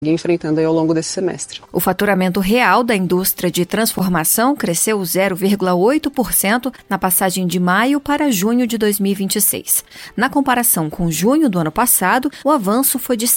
enfrentando aí ao longo desse semestre. O faturamento real da indústria de transformação cresceu 0,8% na passagem de maio para junho de 2026. Na comparação com junho do ano passado, o avanço foi de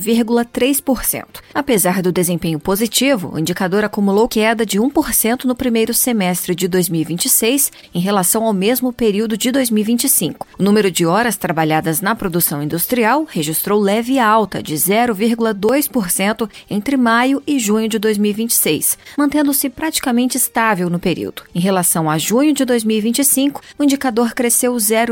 7,3%. Apesar do desempenho positivo, o indicador acumulou queda de 1% no primeiro semestre de 2026 em relação ao mesmo período de 2025. O número de horas trabalhadas na produção industrial registrou leve alta de 0,2% entre maio e junho de 2026, mantendo-se praticamente estável no período. Em relação a junho de 2025, o indicador cresceu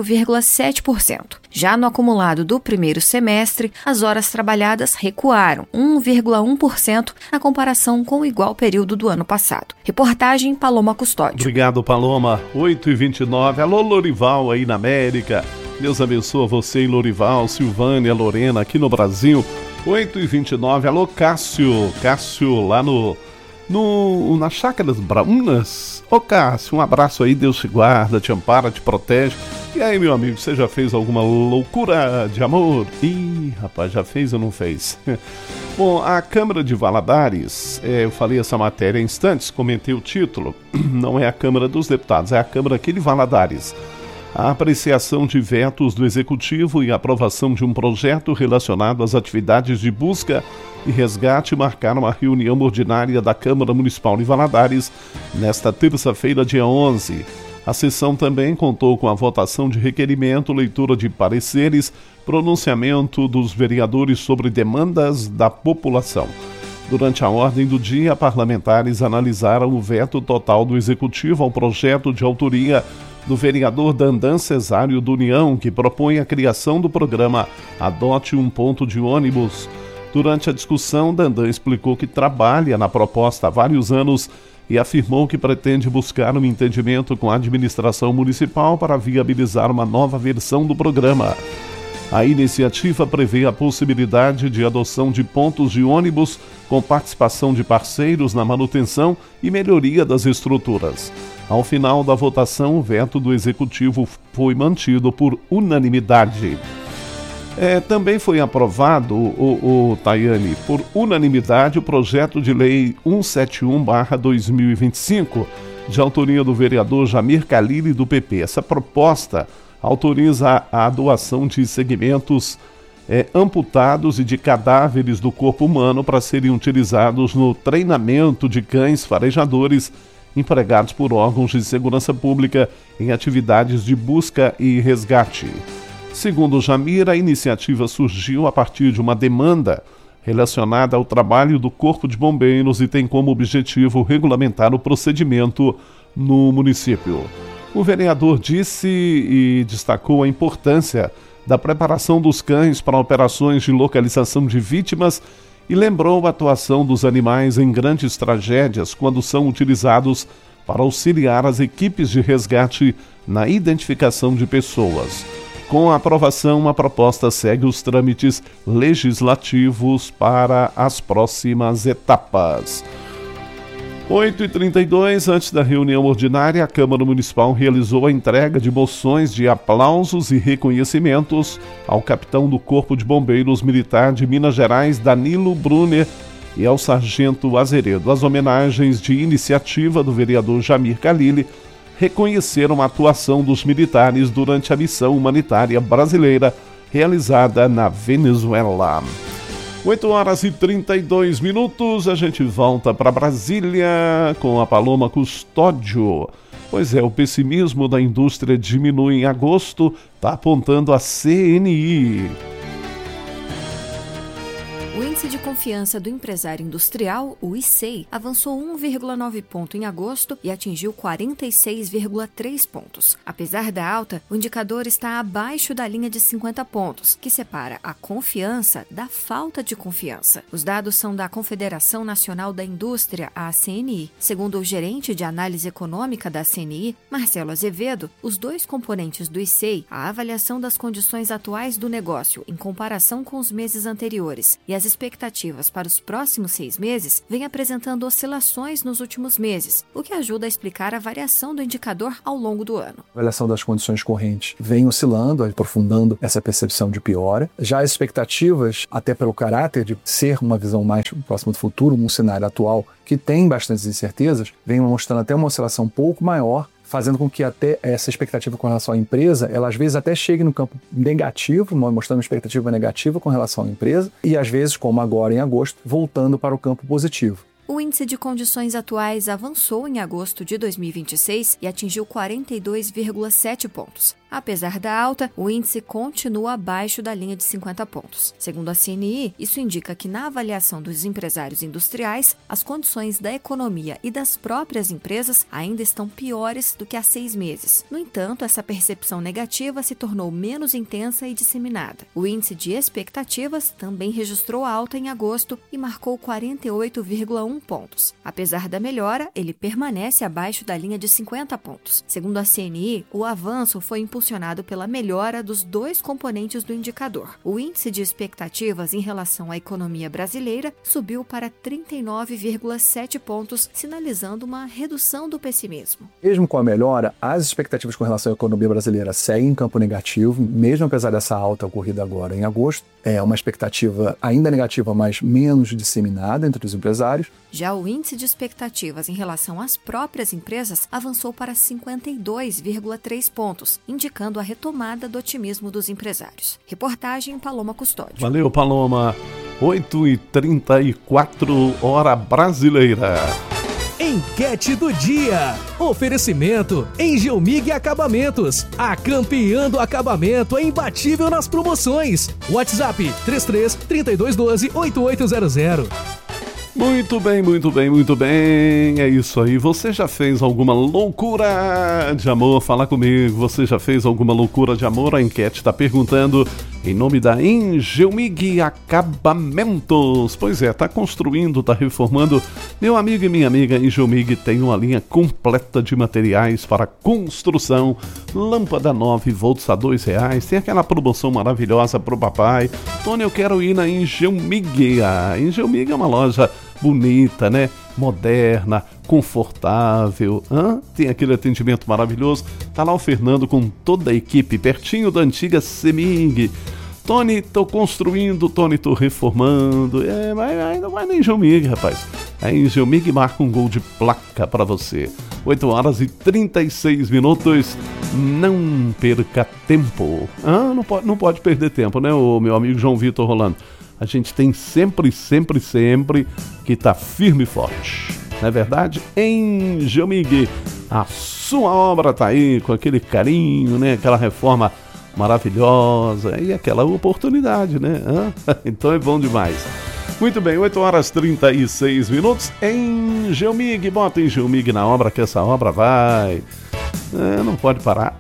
0,7%. Já no acumulado do primeiro semestre, as horas trabalhadas recuaram 1,1% na comparação com o igual período do ano passado. Reportagem Paloma Custódio. Obrigado, Paloma. 8h29. Alô, Lorival aí na América. Deus abençoe você e Lorival, Silvânia, Lorena aqui no Brasil. 8h29, alô Cássio lá nas Chácaras Braunas. Ô Cássio, um abraço aí, Deus te guarda, te ampara, te protege. E aí, meu amigo, você já fez alguma loucura de amor? Ih, rapaz, já fez ou não fez? Bom, a Câmara de Valadares, eu falei essa matéria há instantes, comentei o título, não é a Câmara dos Deputados, é a Câmara aqui de Valadares. A apreciação de vetos do Executivo e a aprovação de um projeto relacionado às atividades de busca e resgate marcaram a reunião ordinária da Câmara Municipal de Valadares nesta terça-feira, dia 11. A sessão também contou com a votação de requerimento, leitura de pareceres, pronunciamento dos vereadores sobre demandas da população. Durante a ordem do dia, parlamentares analisaram o veto total do Executivo ao projeto de autoria do vereador Dandan Cesário do União, que propõe a criação do programa Adote um Ponto de Ônibus. Durante a discussão, Dandan explicou que trabalha na proposta há vários anos e afirmou que pretende buscar um entendimento com a administração municipal para viabilizar uma nova versão do programa. A iniciativa prevê a possibilidade de adoção de pontos de ônibus com participação de parceiros na manutenção e melhoria das estruturas. Ao final da votação, o veto do Executivo foi mantido por unanimidade. Também foi aprovado, Tayane, por unanimidade, o projeto de lei 171/2025, de autoria do vereador Jamir Khalili, do PP. Essa proposta autoriza a doação de segmentos amputados e de cadáveres do corpo humano para serem utilizados no treinamento de cães farejadores empregados por órgãos de segurança pública em atividades de busca e resgate. Segundo Jamir, a iniciativa surgiu a partir de uma demanda relacionada ao trabalho do Corpo de Bombeiros e tem como objetivo regulamentar o procedimento no município. O vereador disse e destacou a importância da preparação dos cães para operações de localização de vítimas e lembrou a atuação dos animais em grandes tragédias quando são utilizados para auxiliar as equipes de resgate na identificação de pessoas. Com a aprovação, a proposta segue os trâmites legislativos para as próximas etapas. 8h32, antes da reunião ordinária, a Câmara Municipal realizou a entrega de moções de aplausos e reconhecimentos ao capitão do Corpo de Bombeiros Militar de Minas Gerais, Danilo Brunner, e ao sargento Azeredo. As homenagens de iniciativa do vereador Jamir Khalili reconheceram a atuação dos militares durante a missão humanitária brasileira realizada na Venezuela. 8h32, a gente volta para Brasília com a Paloma Custódio. Pois é, o pessimismo da indústria diminui em agosto, está apontando a CNI. O Índice de Confiança do Empresário Industrial, o ICEI, avançou 1,9 ponto em agosto e atingiu 46,3 pontos. Apesar da alta, o indicador está abaixo da linha de 50 pontos, que separa a confiança da falta de confiança. Os dados são da Confederação Nacional da Indústria, a CNI. Segundo o gerente de análise econômica da CNI, Marcelo Azevedo, os dois componentes do ICEI, a avaliação das condições atuais do negócio em comparação com os meses anteriores e as expectativas expectativas para os próximos 6 meses vem apresentando oscilações nos últimos meses, o que ajuda a explicar a variação do indicador ao longo do ano. A avaliação das condições correntes vem oscilando, aprofundando essa percepção de piora. Já as expectativas, até pelo caráter de ser uma visão mais próxima do futuro, um cenário atual que tem bastantes incertezas, vem mostrando até uma oscilação um pouco maior, fazendo com que até essa expectativa com relação à empresa, ela às vezes até chegue no campo negativo, mostrando uma expectativa negativa com relação à empresa, e às vezes, como agora em agosto, voltando para o campo positivo. O índice de condições atuais avançou em agosto de 2026 e atingiu 42,7 pontos. Apesar da alta, o índice continua abaixo da linha de 50 pontos. Segundo a CNI, isso indica que na avaliação dos empresários industriais, as condições da economia e das próprias empresas ainda estão piores do que há 6 meses. No entanto, essa percepção negativa se tornou menos intensa e disseminada. O índice de expectativas também registrou alta em agosto e marcou 48,1 pontos. Apesar da melhora, ele permanece abaixo da linha de 50 pontos. Segundo a CNI, o avanço foi impulsionado pela melhora dos 2 componentes do indicador. O índice de expectativas em relação à economia brasileira subiu para 39,7 pontos, sinalizando uma redução do pessimismo. Mesmo com a melhora, as expectativas com relação à economia brasileira seguem em campo negativo, mesmo apesar dessa alta ocorrida agora em agosto. É uma expectativa ainda negativa, mas menos disseminada entre os empresários. Já o índice de expectativas em relação às próprias empresas avançou para 52,3 pontos, indicando a retomada do otimismo dos empresários. Reportagem Paloma Custódio. Valeu, Paloma. 8h34, hora brasileira. Enquete do dia. Oferecimento Engelmig Acabamentos. A campeã do acabamento é imbatível nas promoções. WhatsApp 33 3212 8800. Muito bem, muito bem, muito bem. É isso aí. Você já fez alguma loucura de amor? Fala comigo. Você já fez alguma loucura de amor? A enquete está perguntando em nome da Engelmig Acabamentos. Pois é, está construindo, está reformando. Meu amigo e minha amiga, Engelmig tem uma linha completa de materiais para construção. Lâmpada 9 volts a R$2. Tem aquela promoção maravilhosa para o papai. Tony, eu quero ir na Engelmig. A Engelmig é uma loja bonita, né? Moderna, confortável. Tem aquele atendimento maravilhoso. Tá lá o Fernando com toda a equipe, pertinho da antiga Semig. Tony, tô construindo, Tony, tô reformando. Mas ainda vai na Engelmig, rapaz. A Engelmig marca um gol de placa para você. 8h36. Não perca tempo. Não pode perder tempo, né, o meu amigo João Vitor Rolando? A gente tem sempre que tá firme e forte. Não é verdade? Engelmig, a sua obra tá aí com aquele carinho, né? Aquela reforma maravilhosa e aquela oportunidade, né? Então é bom demais. Muito bem, 8h36. Engelmig, bota Engelmig na obra que essa obra vai. Não pode parar.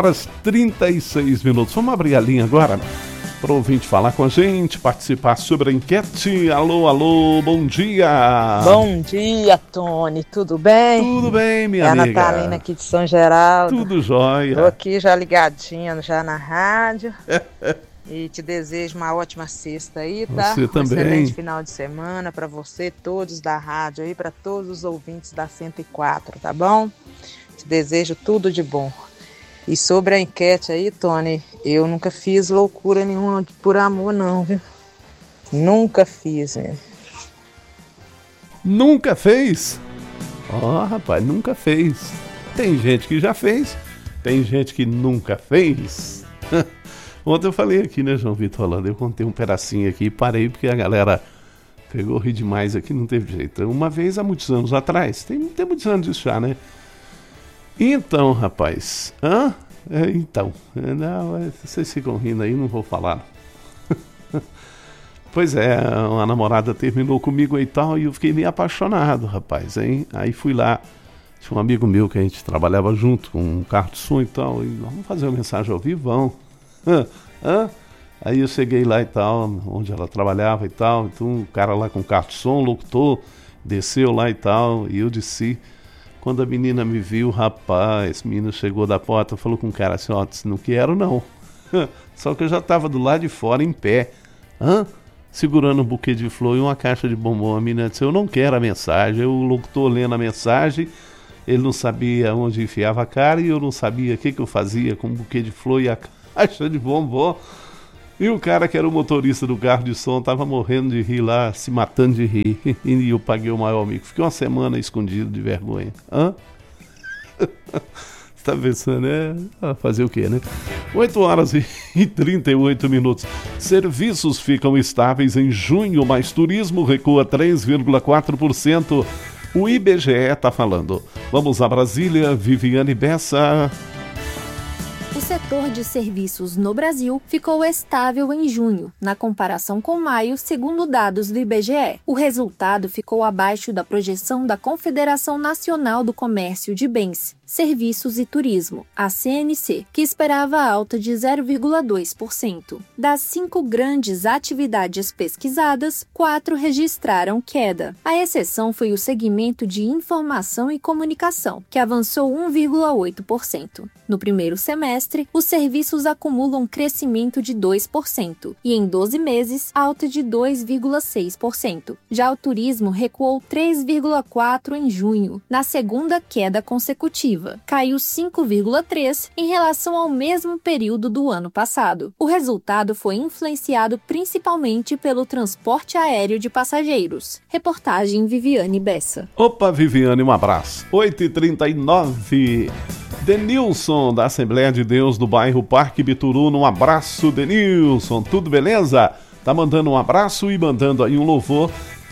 8h36. Vamos abrir a linha agora para o ouvinte falar com a gente, participar sobre a enquete. Alô, bom dia! Bom dia, Tony, tudo bem? Tudo bem, minha amiga. É a Natalina aqui de São Geraldo. Tudo jóia. Tô aqui já ligadinha já na rádio. E te desejo uma ótima sexta aí, tá? Você também. Excelente final de semana para você, todos da rádio aí, para todos os ouvintes da 104, tá bom? Te desejo tudo de bom. E sobre a enquete aí, Tony, eu nunca fiz loucura nenhuma por amor não, viu? Nunca fiz, né? Nunca fez? Rapaz, nunca fez. Tem gente que já fez, tem gente que nunca fez. Ontem eu falei aqui, né, João Vitor Holanda? Eu contei um pedacinho aqui e parei porque a galera pegou, ri demais aqui, não teve jeito. Uma vez, há muitos anos atrás, tem muitos anos isso já, né? Então, rapaz, não, vocês ficam rindo aí, não vou falar. Pois é, uma namorada terminou comigo e tal, e eu fiquei meio apaixonado, rapaz, hein? Aí fui lá, tinha um amigo meu que a gente trabalhava junto, com um carro de som e tal, e vamos fazer uma mensagem ao vivo, Aí eu cheguei lá e tal, onde ela trabalhava e tal, então o cara lá com carro de som, locutor, desceu lá e tal, e eu desci. Quando a menina me viu, rapaz, a menina chegou da porta, falou com o cara assim, não quero não. Só que eu já estava do lado de fora, em pé. segurando um buquê de flor e uma caixa de bombom. A menina disse, eu não quero a mensagem. O locutor lendo a mensagem, ele não sabia onde enfiava a cara e eu não sabia o que eu fazia com o buquê de flor e a caixa de bombom. E o cara que era o motorista do carro de som estava morrendo de rir lá, se matando de rir. E eu paguei o maior mico. Fiquei uma semana escondido de vergonha. Hã? Você tá pensando, né? Fazer o quê, né? 8 horas e 38 minutos. Serviços ficam estáveis em junho, mas turismo recua 3,4%. O IBGE está falando. Vamos a Brasília, Viviane Bessa. O setor de serviços no Brasil ficou estável em junho, na comparação com maio, segundo dados do IBGE. O resultado ficou abaixo da projeção da Confederação Nacional do Comércio de Bens, Serviços e Turismo, a CNC, que esperava alta de 0,2%. Das 5 grandes atividades pesquisadas, 4 registraram queda. A exceção foi o segmento de informação e comunicação, que avançou 1,8%. No primeiro semestre, os serviços acumulam crescimento de 2% e, em 12 meses, alta de 2,6%. Já o turismo recuou 3,4% em junho, na segunda queda consecutiva. Caiu 5,3% em relação ao mesmo período do ano passado. O resultado foi influenciado principalmente pelo transporte aéreo de passageiros. Reportagem Viviane Bessa. Opa, Viviane, um abraço. 8h39. Denilson, da Assembleia de Deus do bairro Parque Bituruna. Um abraço, Denilson. Tudo beleza? Tá mandando um abraço e mandando aí um louvor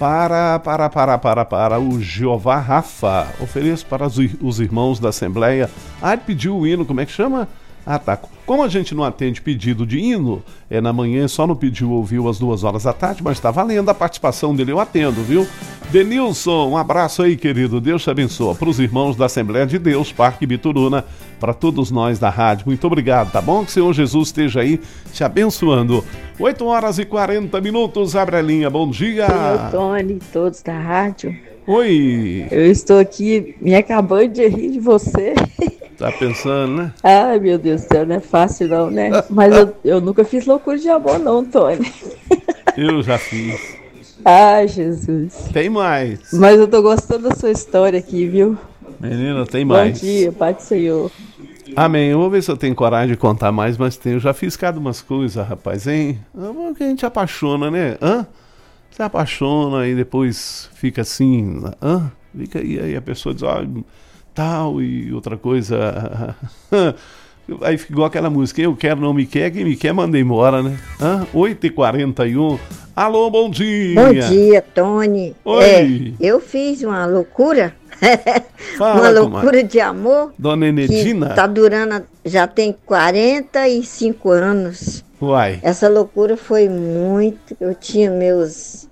para o Jeová Rafa. Ofereço para os irmãos da Assembleia. Ah, ele pediu o hino, como é que chama? Ah, tá. Como a gente não atende pedido de hino, na manhã só não pediu, ouviu às 2 horas da tarde, mas tá valendo a participação dele, eu atendo, viu? Denilson, um abraço aí, querido. Deus te abençoe. Para os irmãos da Assembleia de Deus, Parque Bituruna, para todos nós da rádio, muito obrigado, tá bom? Que o Senhor Jesus esteja aí te abençoando. 8 horas e 40 minutos, abre a linha, bom dia. Oi, Tony, todos da rádio. Oi. Eu estou aqui me acabando de rir de você. Tá pensando, né? Ai, meu Deus do céu, não é fácil não, né? Mas eu nunca fiz loucura de amor não, Tony. Eu já fiz. Ai, Jesus. Tem mais. Mas eu tô gostando da sua história aqui, viu? Menina, tem mais. Bom dia, Pai do Senhor. Amém. Eu vou ver se eu tenho coragem de contar mais, mas eu já fiz cada umas coisas, rapaz, hein? Porque a gente apaixona, né? Hã? Você apaixona e depois fica assim, hã? Fica aí a pessoa diz, ó, tal e outra coisa. Aí fica igual aquela música, eu quero, não me quer, quem me quer manda embora, né? 8h41. Alô, bom dia. Bom dia, Tony. Oi. Eu fiz uma loucura. Fala, uma loucura de amor. Dona Enedina. Que tá durando, já tem 45 anos. Uai. Essa loucura foi muito. Eu tinha meus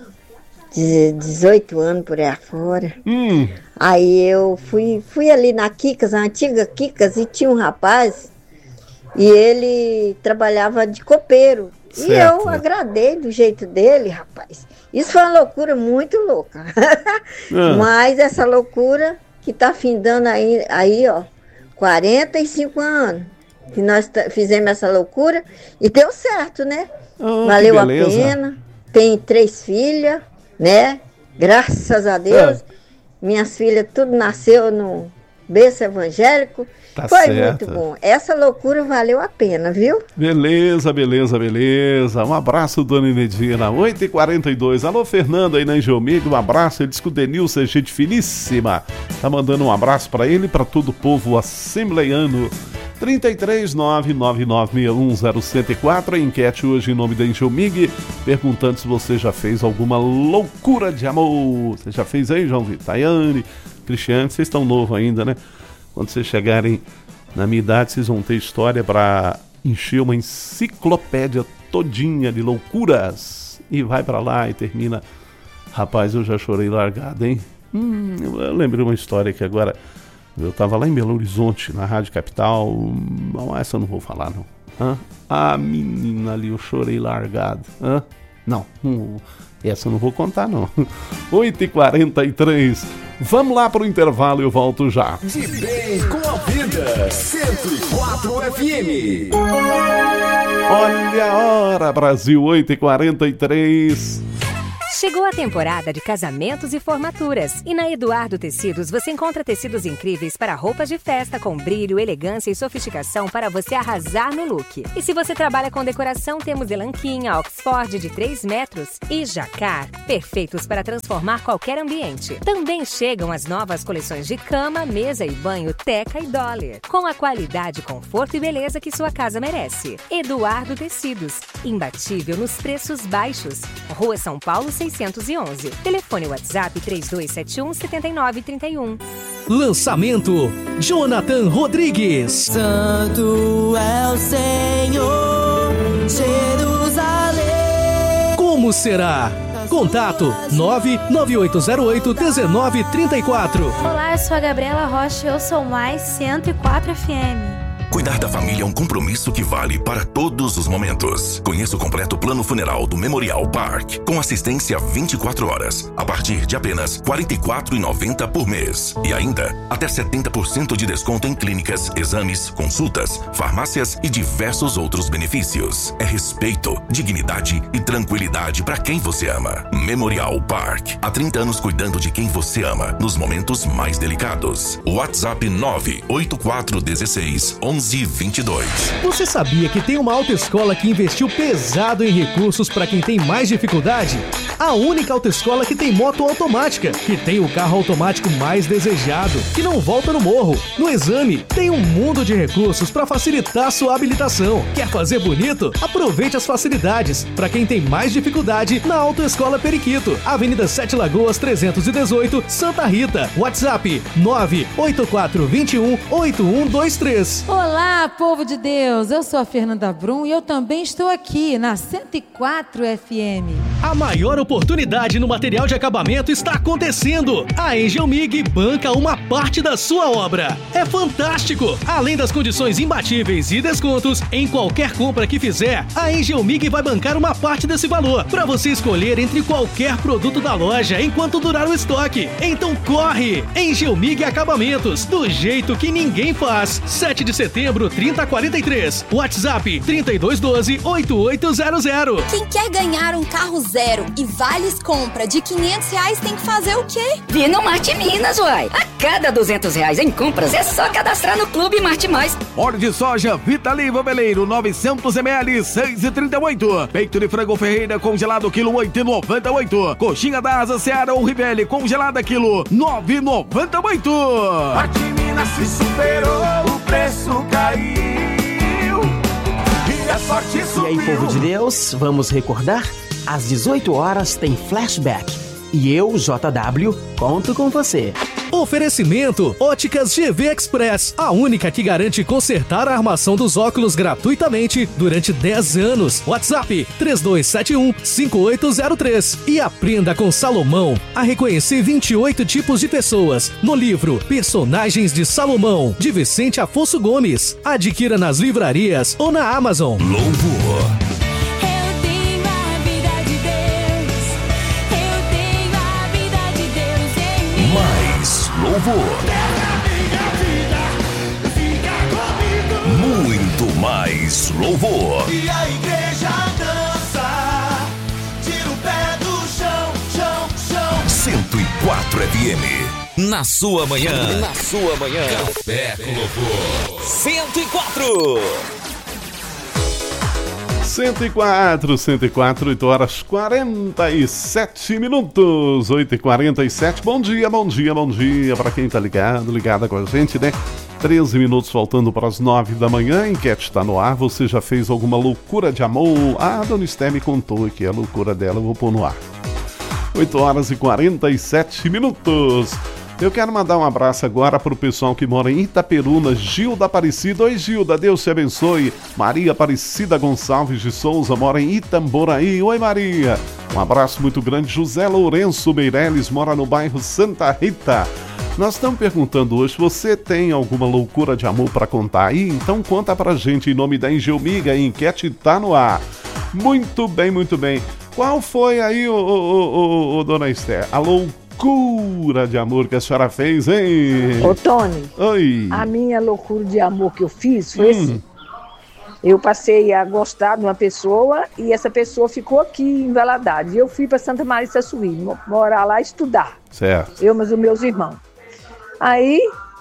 18 anos por aí afora. Aí eu fui ali na Kikas, a antiga Kikas, e tinha um rapaz, e ele trabalhava de copeiro. Certo. E eu agradei do jeito dele, rapaz. Isso foi uma loucura muito louca. Mas essa loucura que tá findando aí, ó, 45 anos. Que nós fizemos essa loucura e deu certo, né? Valeu a pena. Tem 3 filhas, né? Graças a Deus. Minhas filhas tudo nasceu no berço evangélico. Tá foi certo. Muito bom. Essa loucura valeu a pena, viu? Beleza, beleza, beleza. Um abraço, dona Inedina. 8h42. Alô, Fernando aí na Engeomig. Um abraço. Ele diz que o Denilson é gente finíssima. Tá mandando um abraço pra ele e pra todo o povo assembleiano. 33-99961-0104. A enquete hoje em nome da Engeomig, perguntando se você já fez alguma loucura de amor. Você já fez aí, João Vitor? Tayane, Cristiane, vocês estão novos ainda, né? Quando vocês chegarem na minha idade, vocês vão ter história para encher uma enciclopédia todinha de loucuras. E vai para lá e termina. Rapaz, eu já chorei largado, hein? Eu lembrei uma história que agora... Eu tava lá em Belo Horizonte, na Rádio Capital. Não, essa eu não vou falar, não. A menina ali, eu chorei largado. Não, essa eu não vou contar, não. 8h43. Vamos lá pro intervalo e eu volto já. De bem com a vida, 104 FM. Olha a hora, Brasil, 8h43. Chegou a temporada de casamentos e formaturas. E na Eduardo Tecidos você encontra tecidos incríveis para roupas de festa com brilho, elegância e sofisticação para você arrasar no look. E se você trabalha com decoração, temos elanquinha, Oxford de 3 metros e jacar, perfeitos para transformar qualquer ambiente. Também chegam as novas coleções de cama, mesa e banho Teca e Dollar, com a qualidade, conforto e beleza que sua casa merece. Eduardo Tecidos, imbatível nos preços baixos. Rua São Paulo 611. Telefone WhatsApp 3271-7931. Lançamento: Jonathan Rodrigues. Santo é o Senhor, Jerusalém. Como será? Contato 99808-1934. Olá, eu sou a Gabriela Rocha e eu sou mais 104 FM. Cuidar da família é um compromisso que vale para todos os momentos. Conheça o completo plano funeral do Memorial Park, com assistência 24 horas, a partir de apenas R$ 44,90 por mês. E ainda, até 70% de desconto em clínicas, exames, consultas, farmácias e diversos outros benefícios. É respeito, dignidade e tranquilidade para quem você ama. Memorial Park, há 30 anos cuidando de quem você ama, nos momentos mais delicados. WhatsApp 98416-1122. Você sabia que tem uma autoescola que investiu pesado em recursos para quem tem mais dificuldade? A única autoescola que tem moto automática, que tem o carro automático mais desejado, que não volta no morro. No exame, tem um mundo de recursos para facilitar sua habilitação. Quer fazer bonito? Aproveite as facilidades. Para quem tem mais dificuldade, na Autoescola Periquito, Avenida 7 Lagoas 318, Santa Rita. WhatsApp 98421-8123. Olá, povo de Deus, eu sou a Fernanda Brum e eu também estou aqui na 104 FM. A maior oportunidade no material de acabamento está acontecendo. A Engelmig banca uma parte da sua obra. É fantástico! Além das condições imbatíveis e descontos, em qualquer compra que fizer, a Engelmig vai bancar uma parte desse valor, para você escolher entre qualquer produto da loja enquanto durar o estoque. Então corre! Engelmig Acabamentos, do jeito que ninguém faz. 7 de setembro, 3043. WhatsApp 3212-8800. Quem quer ganhar um carro zero e vales compra de R$500 tem que fazer o quê? Vir no Marte Minas, uai. A cada R$200 em compras é só cadastrar no Clube Marte Mais. Óleo de soja Vitaliva Veleiro 900 ml 6,38. Peito de frango Ferreira congelado quilo 8,98. Coxinha da Asa Seara ou Rivelli congelada quilo 9,98. Marte Minas se superou, o preço caiu e a sorte subiu. E aí, povo de Deus, vamos recordar? Às 18 horas tem flashback. E eu, JW, conto com você. Oferecimento Óticas GV Express, a única que garante consertar a armação dos óculos gratuitamente durante 10 anos. WhatsApp 3271-5803. E aprenda com Salomão a reconhecer 28 tipos de pessoas no livro Personagens de Salomão, de Vicente Afonso Gomes. Adquira nas livrarias ou na Amazon. Louvor. Louvor. Muito mais louvor. E a igreja dança, tira o pé do chão, chão, chão. 104 FM. Na sua manhã. Na sua manhã. Café com Louvor. 104. 104, 8 horas 47 minutos, 8h47. Bom dia para quem tá ligada com a gente, né? 13 minutos faltando para as 9 da manhã, a enquete está no ar. Você já fez alguma loucura de amor? A dona Esté me contou que a loucura dela eu vou pôr no ar. 8 horas e 47 minutos. Eu quero mandar um abraço agora para o pessoal que mora em Itaperuna, Gilda Aparecida. Oi, Gilda, Deus te abençoe. Maria Aparecida Gonçalves de Souza mora em Itamboraí. Oi, Maria. Um abraço muito grande. José Lourenço Meirelles mora no bairro Santa Rita. Nós estamos perguntando hoje, você tem alguma loucura de amor para contar aí? Então conta pra gente em nome da Engelmiga, a enquete tá no ar. Muito bem, muito bem. Qual foi aí, dona Esther, a loucura loucura de amor que a senhora fez, hein? Ô, Tony. Oi. A minha loucura de amor que eu fiz foi assim. Eu passei a gostar de uma pessoa e essa pessoa ficou aqui em Valadares. E eu fui para Santa Maria de Sassuí, morar lá e estudar. Certo. Eu, mas os meus irmãos. Aí,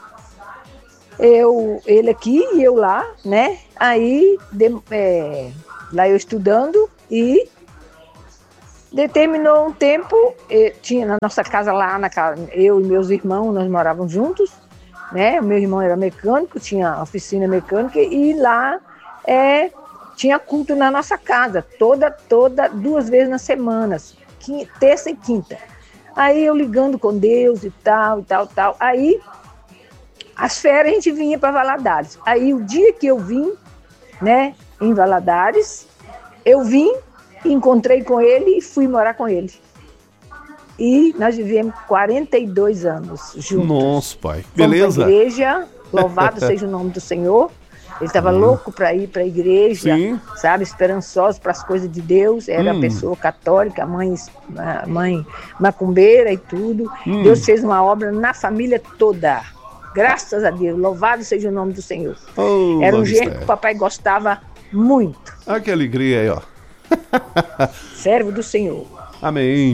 ele aqui e eu lá, né? Aí, lá eu estudando e determinou um tempo, tinha na nossa casa lá, eu e meus irmãos, nós morávamos juntos, né? O meu irmão era mecânico, tinha oficina mecânica e lá tinha culto na nossa casa, toda 2 vezes na semana, terça e quinta. Aí eu ligando com Deus e tal. Aí, as férias a gente vinha para Valadares. Aí o dia que eu vim, né, em Valadares, eu vim, encontrei com ele e fui morar com ele. E nós vivemos 42 anos juntos. Nossa, pai. Beleza. Fomos pra igreja, louvado seja o nome do Senhor. Ele estava louco para ir para a igreja, sabe, esperançoso para as coisas de Deus. Era uma pessoa católica, mãe macumbeira e tudo. Deus fez uma obra na família toda. Graças a Deus, louvado seja o nome do Senhor. Era um jeito que o papai gostava muito. Olha que alegria aí, ó. Servo do Senhor. Amém.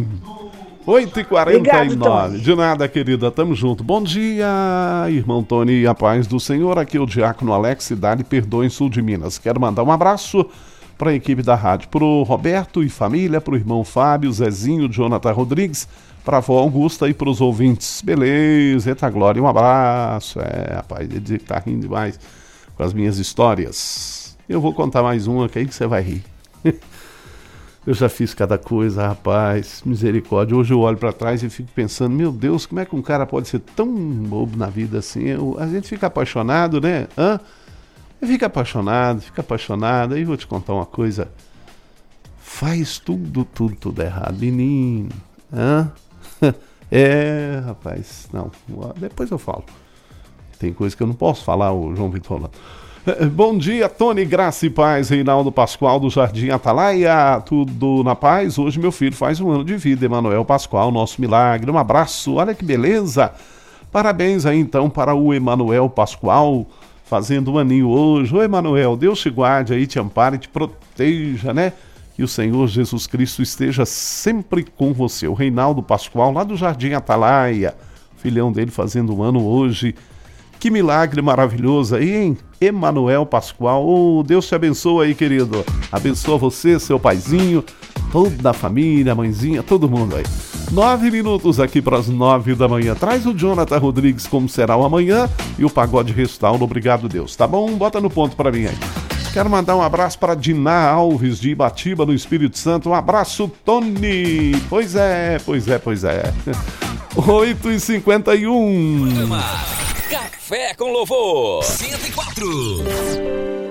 8h49. De nada, querida. Tamo junto. Bom dia, irmão Tony. A paz do Senhor. Aqui é o diácono Alex, cidade Perdões, sul de Minas. Quero mandar um abraço para a equipe da rádio. Pro Roberto e família, pro irmão Fábio, Zezinho, Jonathan Rodrigues, pra avó Augusta e pros ouvintes. Beleza, eita glória. Um abraço. Rapaz, ele tá rindo demais com as minhas histórias. Eu vou contar mais uma que aí que você vai rir. Eu já fiz cada coisa, rapaz, misericórdia. Hoje eu olho pra trás e fico pensando, meu Deus, como é que um cara pode ser tão bobo na vida assim? A gente fica apaixonado, né? Fica apaixonado. Aí vou te contar uma coisa. Faz tudo errado, menino. Rapaz, não. Depois eu falo. Tem coisa que eu não posso falar, o João Vitor. Bom dia, Tony, graça e paz. Reinaldo Pascoal do Jardim Atalaia, tudo na paz? Hoje meu filho faz 1 ano de vida, Emanuel Pascoal, nosso milagre. Um abraço, olha que beleza. Parabéns aí então para o Emanuel Pascoal, fazendo 1 aninho hoje. Ô Emanuel, Deus te guarde aí, te ampare e te proteja, né? E o Senhor Jesus Cristo esteja sempre com você. O Reinaldo Pascoal, lá do Jardim Atalaia, filhão dele fazendo 1 ano hoje. Que milagre maravilhoso aí, hein? Emanuel Pascoal. Deus te abençoe aí, querido. Abençoa você, seu paizinho, toda a família, a mãezinha, todo mundo aí. 9 minutos aqui para as 9 da manhã. Traz o Jonathan Rodrigues como será o amanhã e o Pagode Restauro. Obrigado, Deus. Tá bom? Bota no ponto para mim aí. Quero mandar um abraço para Diná Alves de Ibatiba, no Espírito Santo. Um abraço, Tony. Pois é. 8h51. Café com Louvor 104.